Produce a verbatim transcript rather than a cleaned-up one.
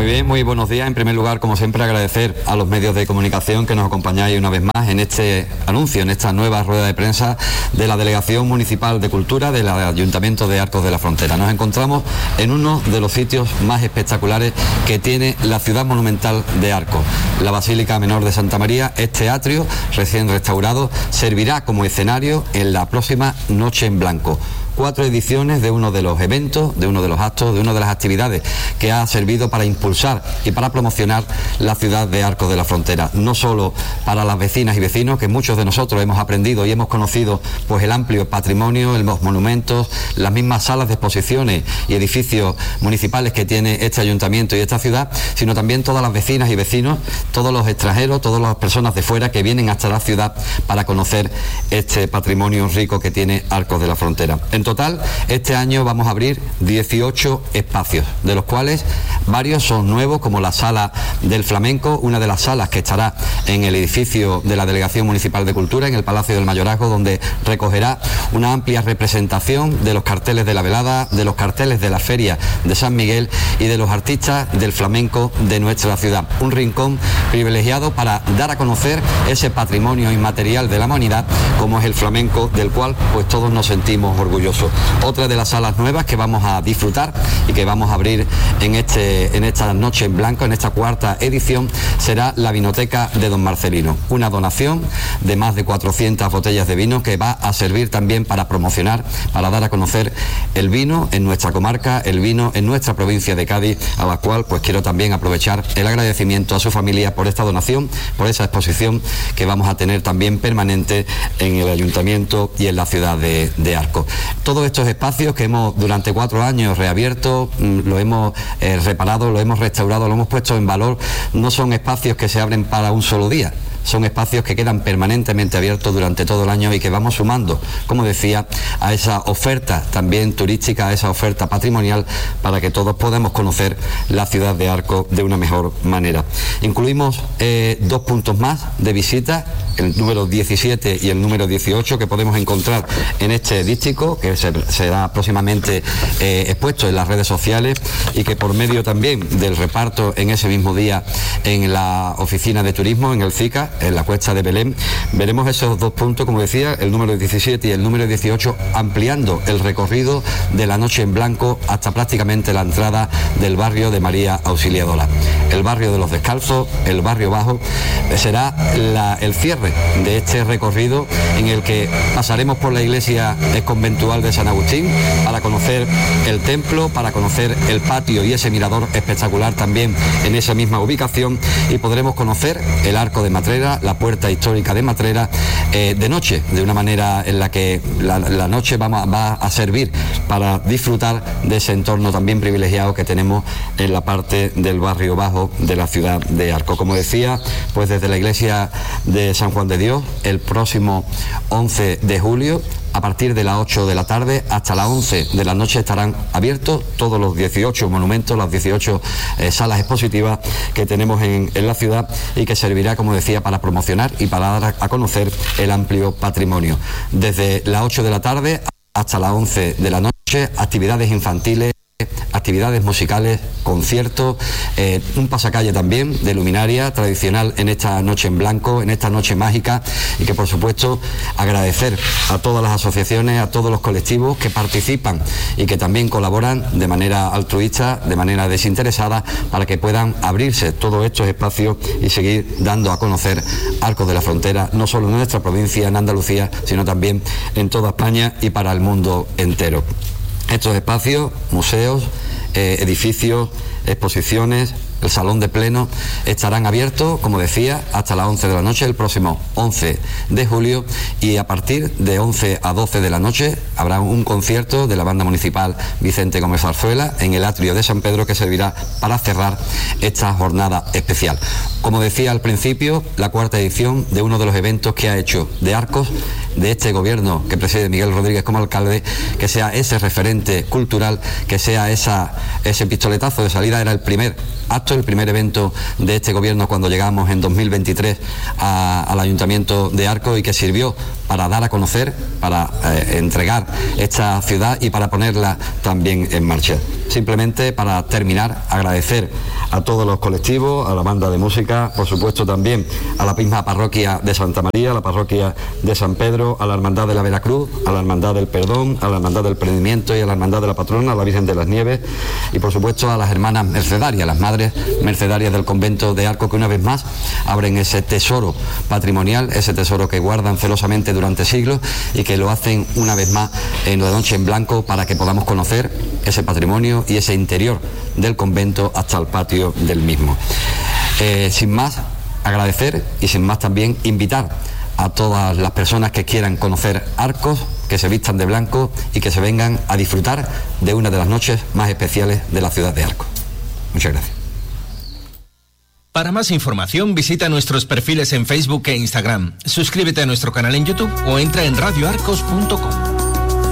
Muy bien, muy buenos días. En primer lugar, como siempre, agradecer a los medios de comunicación que nos acompañáis una vez más en este anuncio, en esta nueva rueda de prensa de la Delegación Municipal de Cultura del Ayuntamiento de Arcos de la Frontera. Nos encontramos en uno de los sitios más espectaculares que tiene la ciudad monumental de Arcos. La Basílica Menor de Santa María, este atrio recién restaurado, servirá como escenario en la próxima Noche en Blanco. Cuatro ediciones de uno de los eventos, de uno de los actos, de una de las actividades que ha servido para impulsar y para promocionar la ciudad de Arcos de la Frontera. No solo para las vecinas y vecinos, que muchos de nosotros hemos aprendido y hemos conocido pues el amplio patrimonio, los monumentos, las mismas salas de exposiciones y edificios municipales que tiene este ayuntamiento y esta ciudad, sino también todas las vecinas y vecinos, todos los extranjeros, todas las personas de fuera que vienen hasta la ciudad para conocer este patrimonio rico que tiene Arcos de la Frontera. En total, este año vamos a abrir dieciocho espacios, de los cuales varios son nuevos, como la Sala del Flamenco, una de las salas que estará en el edificio de la Delegación Municipal de Cultura, en el Palacio del Mayorazgo, donde recogerá una amplia representación de los carteles de la velada, de los carteles de la Feria de San Miguel y de los artistas del flamenco de nuestra ciudad. Un rincón privilegiado para dar a conocer ese patrimonio inmaterial de la humanidad, como es el flamenco, del cual pues todos nos sentimos orgullosos. Otra de las salas nuevas que vamos a disfrutar y que vamos a abrir en, este, en esta Noche en Blanco, en esta cuarta edición, será la Vinoteca de Don Marcelino. Una donación de más de cuatrocientas botellas de vino que va a servir también para promocionar, para dar a conocer el vino en nuestra comarca, el vino en nuestra provincia de Cádiz, a la cual pues quiero también aprovechar el agradecimiento a su familia por esta donación, por esa exposición que vamos a tener también permanente en el ayuntamiento y en la ciudad de, de Arcos. Todos estos espacios que hemos durante cuatro años reabierto, lo hemos eh, reparado, lo hemos restaurado, lo hemos puesto en valor, no son espacios que se abren para un solo día. Son espacios que quedan permanentemente abiertos durante todo el año y que vamos sumando, como decía, a esa oferta también turística, a esa oferta patrimonial, para que todos podamos conocer la ciudad de Arcos de una mejor manera. Incluimos eh, dos puntos más de visita, el número diecisiete y el número dieciocho, que podemos encontrar en este díptico, que se, será próximamente eh, expuesto en las redes sociales, y que por medio también del reparto en ese mismo día en la oficina de turismo, en el CICA, en la Cuesta de Belén, veremos esos dos puntos, como decía, el número diecisiete y el número dieciocho, ampliando el recorrido de la Noche en Blanco hasta prácticamente la entrada del barrio de María Auxiliadora. El barrio de los Descalzos, el barrio bajo, será la, el cierre de este recorrido, en el que pasaremos por la iglesia conventual de San Agustín para conocer el templo, para conocer el patio y ese mirador espectacular también en esa misma ubicación, y podremos conocer el Arco de Matrera, la puerta histórica de Matrera, eh, de noche, de una manera en la que la, la noche va, va a servir para disfrutar de ese entorno también privilegiado que tenemos en la parte del barrio bajo de la ciudad de Arcos. Como decía, pues desde la iglesia de San Juan de Dios, el próximo once de julio, a partir de las ocho de la tarde hasta las once de la noche, estarán abiertos todos los dieciocho monumentos, las dieciocho eh, salas expositivas que tenemos en, en la ciudad, y que servirá, como decía, para promocionar y para dar a conocer el amplio patrimonio. Desde las ocho de la tarde hasta las once de la noche, actividades infantiles, actividades musicales, conciertos, eh, un pasacalle también de luminaria tradicional en esta Noche en Blanco, en esta noche mágica, y que por supuesto agradecer a todas las asociaciones, a todos los colectivos que participan y que también colaboran de manera altruista, de manera desinteresada, para que puedan abrirse todos estos espacios y seguir dando a conocer Arcos de la Frontera, no solo en nuestra provincia, en Andalucía, sino también en toda España y para el mundo entero. Estos espacios, museos, eh, edificios, exposiciones, el salón de pleno, estarán abiertos, como decía, hasta las once de la noche el próximo once de julio, y a partir de once a doce de la noche habrá un concierto de la banda municipal Vicente Gómez Zarzuela en el atrio de San Pedro, que servirá para cerrar esta jornada especial. Como decía al principio, la cuarta edición de uno de los eventos que ha hecho de Arcos de este gobierno que preside Miguel Rodríguez como alcalde, que sea ese referente cultural, que sea esa, ese pistoletazo de salida. Era el primer acto, el primer evento de este gobierno cuando llegamos en dos mil veintitrés a, al Ayuntamiento de Arcos, y que sirvió para dar a conocer, para eh, entregar esta ciudad y para ponerla también en marcha. Simplemente para terminar, agradecer a todos los colectivos, a la banda de música, por supuesto también a la misma parroquia de Santa María, a la parroquia de San Pedro, a la Hermandad de la Veracruz, a la Hermandad del Perdón, a la Hermandad del Prendimiento y a la Hermandad de la Patrona, a la Virgen de las Nieves, y por supuesto a las hermanas mercedarias, las madres mercedarias del convento de Arcos, que una vez más abren ese tesoro patrimonial, ese tesoro que guardan celosamente durante siglos y que lo hacen una vez más en la noche en blanco para que podamos conocer ese patrimonio y ese interior del convento hasta el patio del mismo. Eh, sin más, agradecer y sin más también invitar a todas las personas que quieran conocer Arcos, que se vistan de blanco y que se vengan a disfrutar de una de las noches más especiales de la ciudad de Arcos. Muchas gracias. Para más información visita nuestros perfiles en Facebook e Instagram, suscríbete a nuestro canal en YouTube o entra en radio arcos punto com.